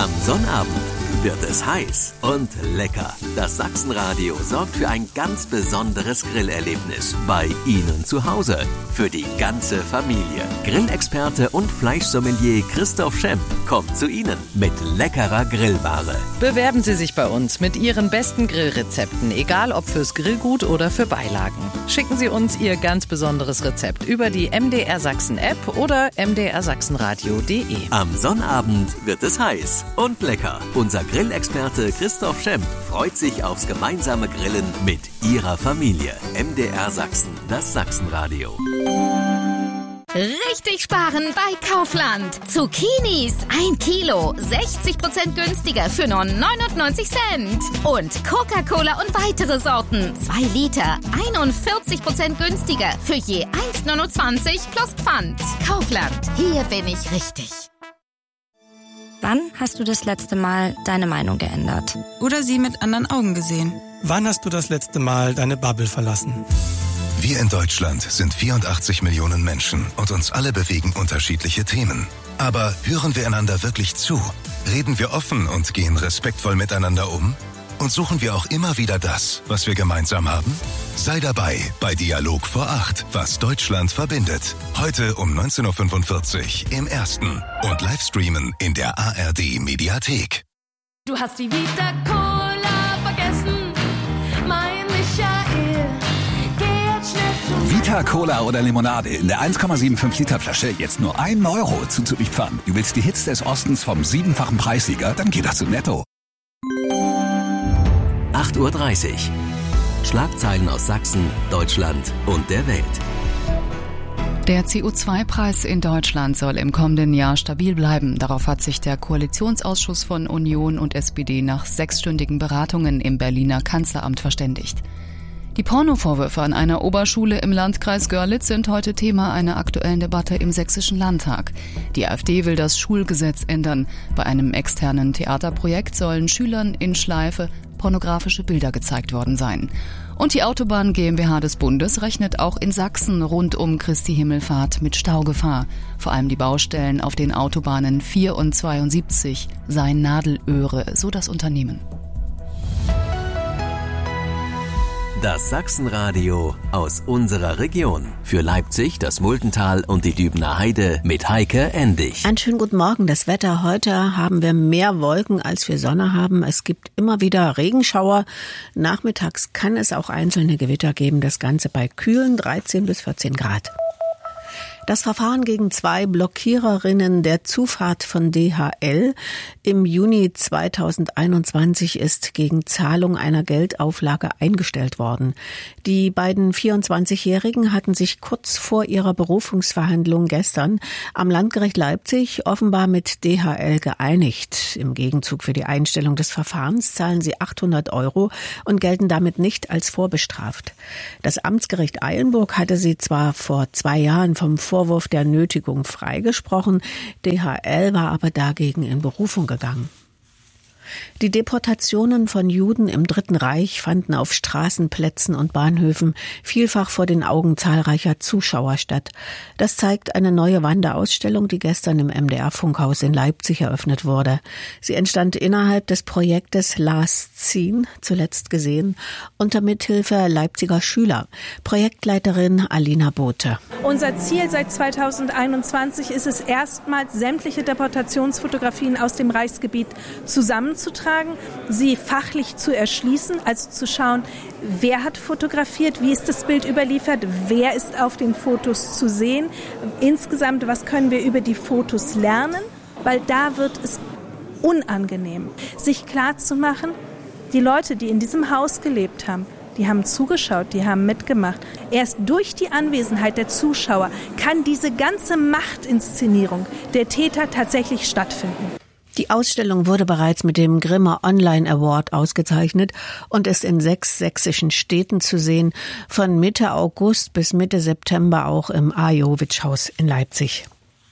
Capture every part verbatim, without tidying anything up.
Am Sonnabend wird es heiß und lecker. Das Sachsenradio sorgt für ein ganz besonderes Grillerlebnis bei Ihnen zu Hause. Für die ganze Familie. Grillexperte und Fleischsommelier Christoph Schemp kommt zu Ihnen mit leckerer Grillware. Bewerben Sie sich bei uns mit Ihren besten Grillrezepten, egal ob fürs Grillgut oder für Beilagen. Schicken Sie uns Ihr ganz besonderes Rezept über die M D R Sachsen App oder m d r sachsenradio punkt d e. Am Sonnabend wird es heiß und lecker. Unser Grillexperte Christoph Schemp freut sich aufs gemeinsame Grillen mit Ihrer Familie. M D R Sachsen, das Sachsenradio. Richtig sparen bei Kaufland. Zucchinis ein Kilo, sechzig Prozent günstiger für nur neunundneunzig Cent. Und Coca-Cola und weitere Sorten, zwei Liter, einundvierzig Prozent günstiger für je eins neunundzwanzig plus Pfand. Kaufland, hier bin ich richtig. Wann hast du das letzte Mal deine Meinung geändert? Oder sie mit anderen Augen gesehen? Wann hast du das letzte Mal deine Bubble verlassen? Wir in Deutschland sind vierundachtzig Millionen Menschen und uns alle bewegen unterschiedliche Themen. Aber hören wir einander wirklich zu? Reden wir offen und gehen respektvoll miteinander um? Und suchen wir auch immer wieder das, was wir gemeinsam haben? Sei dabei bei Dialog vor acht, was Deutschland verbindet. Heute um neunzehn Uhr fünfundvierzig im Ersten und Livestreamen in der A R D Mediathek. Du hast die Vita Cola vergessen, mein Michael. Geh jetzt schnell zu Vita Cola oder Limonade in der eins Komma fünfundsiebzig Liter Flasche jetzt nur ein Euro zuzüglich Pfand. Du willst die Hits des Ostens vom siebenfachen Preissieger? Dann geht das zu Netto. acht Uhr dreißig. Schlagzeilen aus Sachsen, Deutschland und der Welt. Der C O zwei Preis in Deutschland soll im kommenden Jahr stabil bleiben. Darauf hat sich der Koalitionsausschuss von Union und S P D nach sechsstündigen Beratungen im Berliner Kanzleramt verständigt. Die Pornovorwürfe an einer Oberschule im Landkreis Görlitz sind heute Thema einer aktuellen Debatte im Sächsischen Landtag. Die AfD will das Schulgesetz ändern. Bei einem externen Theaterprojekt sollen Schülern in Schleife pornografische Bilder gezeigt worden sein. Und die Autobahn GmbH des Bundes rechnet auch in Sachsen rund um Christi Himmelfahrt mit Staugefahr. Vor allem die Baustellen auf den Autobahnen vier und zweiundsiebzig seien Nadelöhre, so das Unternehmen. Das Sachsenradio aus unserer Region. Für Leipzig, das Multental und die Dübener Heide mit Heike Endig. Einen schönen guten Morgen. Das Wetter heute haben wir mehr Wolken, als wir Sonne haben. Es gibt immer wieder Regenschauer. Nachmittags kann es auch einzelne Gewitter geben. Das Ganze bei kühlen dreizehn bis vierzehn Grad. Das Verfahren gegen zwei Blockiererinnen der Zufahrt von D H L im Juni zweitausendeinundzwanzig ist gegen Zahlung einer Geldauflage eingestellt worden. Die beiden vierundzwanzigjährigen hatten sich kurz vor ihrer Berufungsverhandlung gestern am Landgericht Leipzig offenbar mit D H L geeinigt. Im Gegenzug für die Einstellung des Verfahrens zahlen sie achthundert Euro und gelten damit nicht als vorbestraft. Das Amtsgericht Eilenburg hatte sie zwar vor zwei Jahren vom Vorwurf der Nötigung freigesprochen. D H L war aber dagegen in Berufung gegangen. Die Deportationen von Juden im Dritten Reich fanden auf Straßenplätzen und Bahnhöfen vielfach vor den Augen zahlreicher Zuschauer statt. Das zeigt eine neue Wanderausstellung, die gestern im M D R-Funkhaus in Leipzig eröffnet wurde. Sie entstand innerhalb des Projektes Last Seen, zuletzt gesehen, unter Mithilfe Leipziger Schüler. Projektleiterin Alina Bote. Unser Ziel seit zweitausendeinundzwanzig ist es erstmals, sämtliche Deportationsfotografien aus dem Reichsgebiet zusammenzutragen, sie fachlich zu erschließen, also zu schauen, wer hat fotografiert, wie ist das Bild überliefert, wer ist auf den Fotos zu sehen. Insgesamt, was können wir über die Fotos lernen, weil da wird es unangenehm, sich klarzumachen, die Leute, die in diesem Haus gelebt haben, die haben zugeschaut, die haben mitgemacht. Erst durch die Anwesenheit der Zuschauer kann diese ganze Machtinszenierung der Täter tatsächlich stattfinden. Die Ausstellung wurde bereits mit dem Grimme Online Award ausgezeichnet und ist in sechs sächsischen Städten zu sehen, von Mitte August bis Mitte September auch im Ajowitsch-Haus in Leipzig.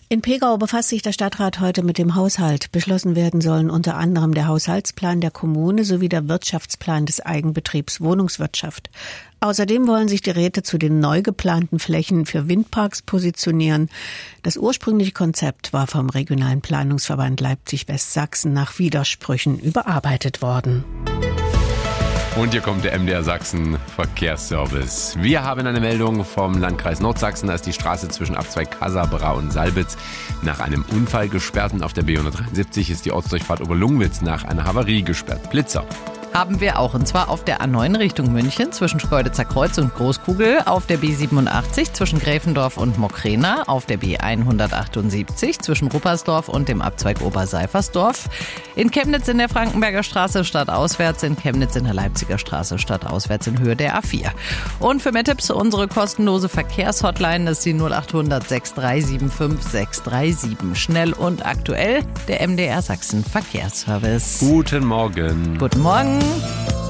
In Pegau befasst sich der Stadtrat heute mit dem Haushalt. Beschlossen werden sollen unter anderem der Haushaltsplan der Kommune sowie der Wirtschaftsplan des Eigenbetriebs Wohnungswirtschaft. Außerdem wollen sich die Räte zu den neu geplanten Flächen für Windparks positionieren. Das ursprüngliche Konzept war vom Regionalen Planungsverband Leipzig-Westsachsen nach Widersprüchen überarbeitet worden. Und hier kommt der M D R Sachsen Verkehrsservice. Wir haben eine Meldung vom Landkreis Nordsachsen, da ist die Straße zwischen Abzweig Kasabra und Salbitz nach einem Unfall gesperrt und auf der B hundertdreiundsiebzig ist die Ortsdurchfahrt Oberlungwitz nach einer Havarie gesperrt. Blitzer. Haben wir auch, und zwar auf der A neun Richtung München zwischen Schkeuditzer Kreuz und Großkugel, auf der B siebenundachtzig zwischen Gräfendorf und Mockrena, auf der B hundertachtundsiebzig zwischen Ruppersdorf und dem Abzweig Oberseifersdorf, in Chemnitz in der Frankenberger Straße stadtauswärts, in Chemnitz in der Leipziger Straße stadtauswärts in Höhe der A vier. Und für mehr Tipps unsere kostenlose Verkehrshotline, das ist die null achthundert sechs drei sieben fünf sechs drei sieben. Schnell und aktuell, der M D R Sachsen Verkehrsservice. Guten Morgen. Guten Morgen.